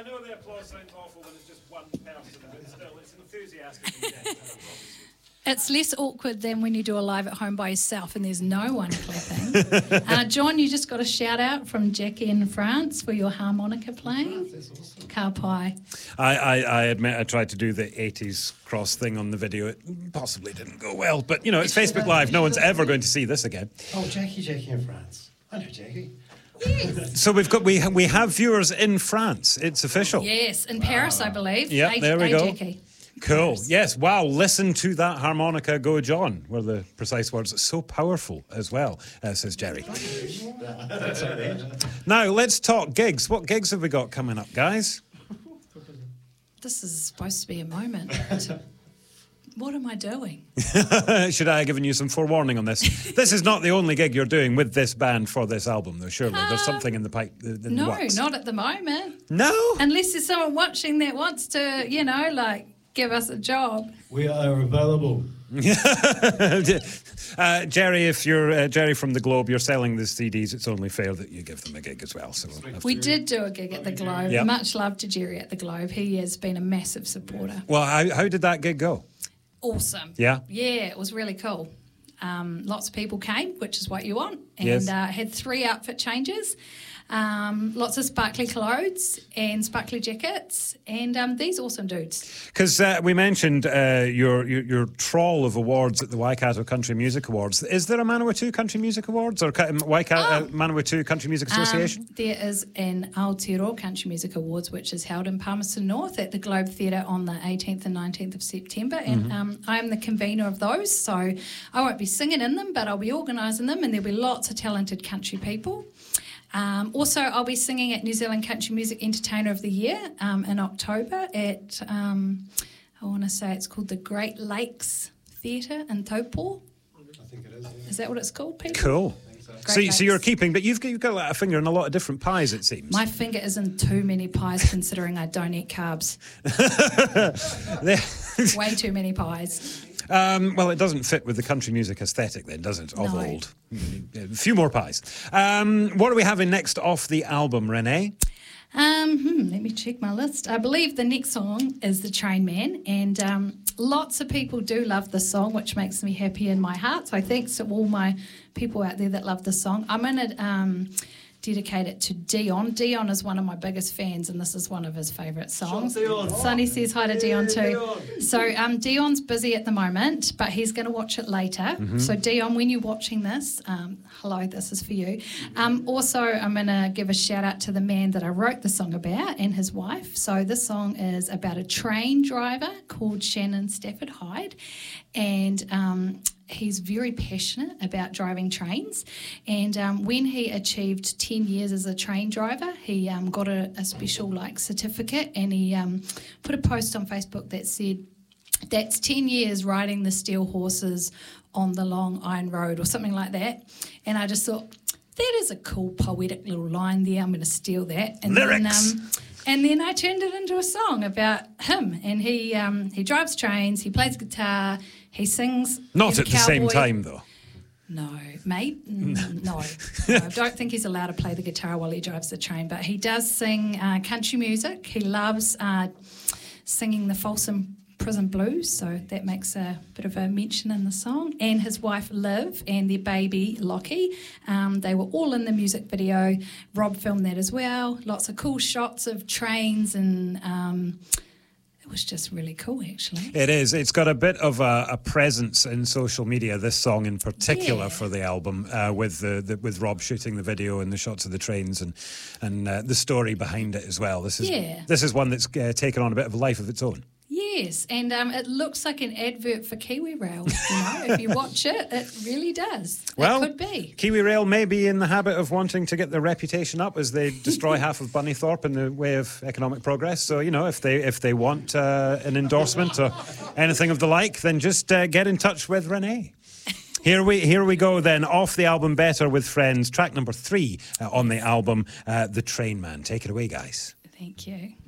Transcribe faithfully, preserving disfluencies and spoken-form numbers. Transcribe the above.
I know the applause sounds awful when it's just one person, but still, it's an enthusiastic event. It's less awkward than when you do a live at home by yourself and there's no one clapping. uh, John, you just got a shout out from Jackie in France for your harmonica playing. That's awesome. Ka pai. I, I, I admit I tried to do the eighties cross thing on the video. It possibly didn't go well, but, you know, it's Facebook Live. No one's ever going to see this again. Oh, Jackie, Jackie in France. I know Jackie. Yes. So we've got we ha- we have viewers in France. It's official. Yes, in Paris, I believe. Yeah, Hey- there we hey, go. Jackie. Cool. Yes. Wow. Listen to that harmonica go, John, were the precise words. It's so powerful as well, uh, says Jerry. Now, let's talk gigs. What gigs have we got coming up, guys? This is supposed to be a moment. to- What am I doing? Should I have given you some forewarning on this? This is not the only gig you're doing with this band for this album, though, surely. There's Um, something in the pipe. In the No, works. not at the moment. No? Unless there's someone watching that wants to, you know, like, give us a job. We are available. uh, Jerry, if you're uh, Jerry from the Globe, you're selling the C Ds. It's only fair that you give them a gig as well. So we'll have We to- did do a gig at the Globe. Yep. Much love to Jerry at the Globe. He has been a massive supporter. Well, how, how did that gig go? Awesome. Yeah? Yeah, it was really cool. Um, lots of people came, which is what you want. And Yes. uh, had three outfit changes. Um, lots of sparkly clothes and sparkly jackets and um, these awesome dudes. Because uh, we mentioned uh, your, your your trawl of awards at the Waikato Country Music Awards. Is there a Manawatu Country Music Awards or Ka- Waikato uh, Manawatu Country Music Association? Um, there is an Aotearoa Country Music Awards, which is held in Palmerston North at the Globe Theatre on the eighteenth and nineteenth of September. And Mm-hmm. um, I'm the convener of those, so I won't be singing in them, but I'll be organising them, and there'll be lots of talented country people. Um, also, I'll be singing at New Zealand Country Music Entertainer of the Year um, in October at, um, I want to say it's called the Great Lakes Theatre in Taupo. I think it is. Yeah. Is that what it's called, people? Cool. Great So, so you're Lakes. keeping, but you've got, you've got a finger in a lot of different pies, it seems. My finger is in too many pies considering I don't eat carbs. Way too many pies. Um, well, it doesn't fit with the country music aesthetic then, does it, of No. old? A few more pies. Um, what are we having next off the album, Renee? Um, hmm, let me check my list. I believe the next song is The Train Man, and um, lots of people do love this song, which makes me happy in my heart. So thanks to all my people out there that love this song. I'm going to um, dedicate it to Dion. Dion is one of my biggest fans, and this is one of his favourite songs. Dion. Sonny says hi to Dion too. Dion. So um, Dion's busy at the moment, but he's going to watch it later. So Dion, when you're watching this, um, hello, this is for you. Um, also, I'm going to give a shout out to the man that I wrote the song about and his wife. So this song is about a train driver called Shannon Stafford Hyde, and um, he's very passionate about driving trains. And um, when he achieved ten years as a train driver, he um, got a, a special like certificate, and he um, put a post on Facebook that said, "That's ten years riding the steel horses on the long iron road," or something like that. And I just thought, that is a cool poetic little line there. I'm going to steal that. And Lyrics. Then, um, and then I turned it into a song about him. And he um, he drives trains, he plays guitar, he sings. Not he's a at the same cowboy. time, though. No, mate, mm, no. no. I don't think he's allowed to play the guitar while he drives the train, but he does sing uh, country music. He loves uh, singing the Folsom Prison Blues, so that makes a bit of a mention in the song. And his wife Liv and their baby Lockie, um, they were all in the music video. Rob filmed that as well. Lots of cool shots of trains, and um, it was just really cool, actually. It is. It's got a bit of a, a presence in social media, this song in particular Yeah. for the album, uh, with the, the with Rob shooting the video and the shots of the trains and and uh, the story behind it as well. This is Yeah. this is one that's uh, taken on a bit of a life of its own. Yes, and um, it looks like an advert for Kiwi Rail. You know, if you watch it, it really does. Well, it could be. Kiwi Rail may be in the habit of wanting to get their reputation up as they destroy half of Bunnythorpe in the way of economic progress. So, you know, if they if they want uh, an endorsement or anything of the like, then just uh, get in touch with Renee. Here we here we go then, off the album Better with Friends, track number three uh, on the album, uh, The Train Man. Take it away, guys. Thank you.